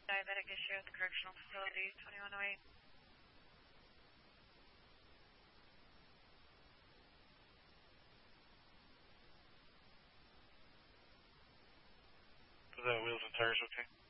Diabetic issue at the correctional facility, 2108. Is that wheels and tires okay?